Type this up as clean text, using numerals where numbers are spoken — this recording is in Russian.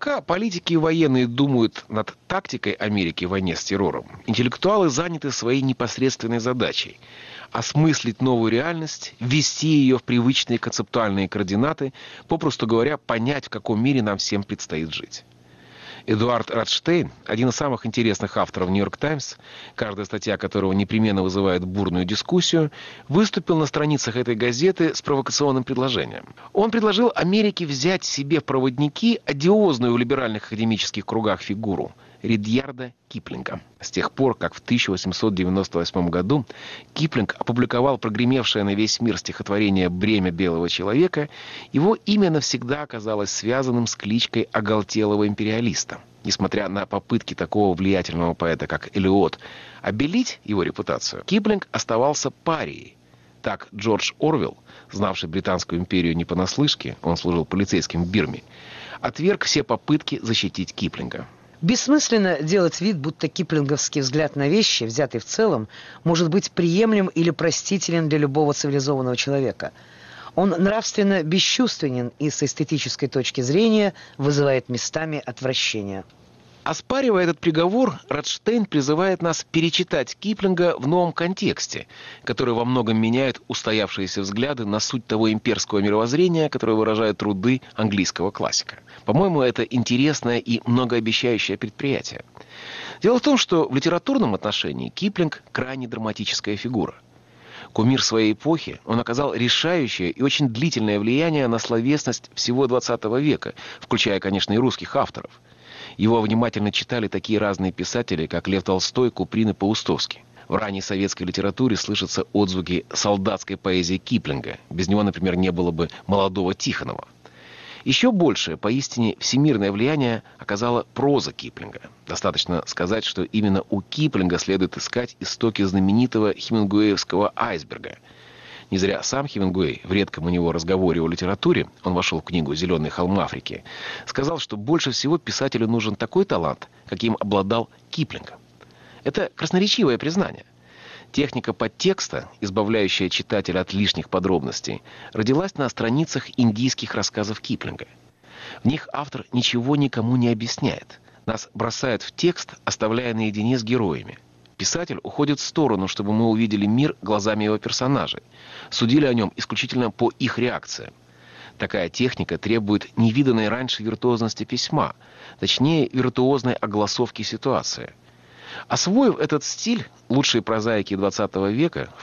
Пока политики и военные думают над тактикой Америки в войне с террором, интеллектуалы заняты своей непосредственной задачей – осмыслить новую реальность, ввести ее в привычные концептуальные координаты, попросту говоря, понять, в каком мире нам всем предстоит жить. Эдуард Радштейн, один из самых интересных авторов «Нью-Йорк Таймс», каждая статья которого непременно вызывает бурную дискуссию, выступил на страницах этой газеты с провокационным предложением. Он предложил Америке взять себе в проводники одиозную в либеральных академических кругах фигуру Ридьярда Киплинга. С тех пор, как в 1898 году Киплинг опубликовал прогремевшее на весь мир стихотворение «Бремя белого человека», его имя навсегда оказалось связанным с кличкой оголтелого империалиста. Несмотря на попытки такого влиятельного поэта, как Элиот, обелить его репутацию, Киплинг оставался парией. Так Джордж Орвелл, знавший Британскую империю не понаслышке, он служил полицейским в Бирме, отверг все попытки защитить Киплинга. Бессмысленно делать вид, будто киплинговский взгляд на вещи, взятый в целом, может быть приемлем или простителен для любого цивилизованного человека. Он нравственно бесчувственен и с эстетической точки зрения вызывает местами отвращение. Оспаривая этот приговор, Радштейн призывает нас перечитать Киплинга в новом контексте, который во многом меняет устоявшиеся взгляды на суть того имперского мировоззрения, которое выражают труды английского классика. По-моему, это интересное и многообещающее предприятие. Дело в том, что в литературном отношении Киплинг – крайне драматическая фигура. Кумир своей эпохи, он оказал решающее и очень длительное влияние на словесность всего XX века, включая, конечно, и русских авторов. Его внимательно читали такие разные писатели, как Лев Толстой, Куприн и Паустовский. В ранней советской литературе слышатся отзвуки солдатской поэзии Киплинга. Без него, например, не было бы молодого Тихонова. Еще большее, поистине всемирное влияние оказала проза Киплинга. Достаточно сказать, что именно у Киплинга следует искать истоки знаменитого хемингуэевского айсберга. Не зря сам Хемингуэй в редком у него разговоре о литературе, он вошел в книгу «Зеленый холм Африки», сказал, что больше всего писателю нужен такой талант, каким обладал Киплинг. Это красноречивое признание. Техника подтекста, избавляющая читателя от лишних подробностей, родилась на страницах индийских рассказов Киплинга. В них автор ничего никому не объясняет. Нас бросают в текст, оставляя наедине с героями. Писатель уходит в сторону, чтобы мы увидели мир глазами его персонажей, судили о нем исключительно по их реакциям. Такая техника требует невиданной раньше виртуозности письма, точнее, виртуозной огласовки ситуации. Освоив этот стиль, лучшие прозаики XX века